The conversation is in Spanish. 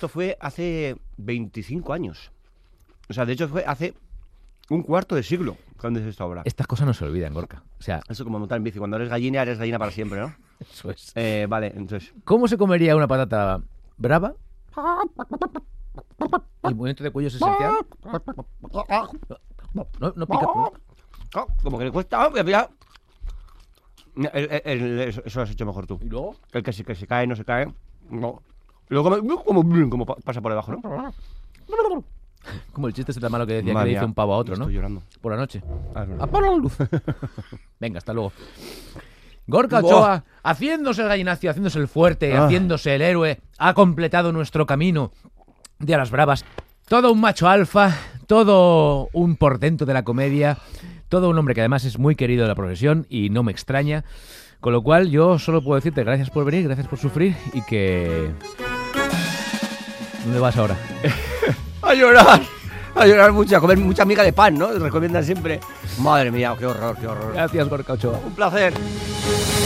esto fue hace 25 años. O sea, de hecho fue hace un cuarto de siglo cuando es esta obra. Estas cosas no se olvidan, Gorka. O sea, Eso como montar en bici. Cuando eres gallina para siempre, ¿no? eso es. Vale, entonces... ¿Cómo se comería una patata brava? El movimiento de cuello es esencial. No pica. No. Como que le cuesta... Eso lo has hecho mejor tú. ¿Y luego? El que se cae, no se cae. No. Luego como pasa por debajo, ¿no? Como el chiste ese tan malo que decía Madre que le hizo mía, un pavo a otro, ¿no? Estoy llorando. Por la noche. Es verdad. Apaga la luz. Venga, hasta luego. Gorka Buah. Ochoa, haciéndose el gallinacio, haciéndose el fuerte, haciéndose el héroe, ha completado nuestro camino de a las bravas. Todo un macho alfa, todo un portento de la comedia, todo un hombre que además es muy querido de la profesión y no me extraña. Con lo cual yo solo puedo decirte gracias por venir, gracias por sufrir y que... ¿Dónde vas ahora? A llorar mucho, a comer mucha miga de pan, ¿no? Recomiendan siempre. Madre mía, qué horror, qué horror. Gracias, Gorka Ochoa. Un placer.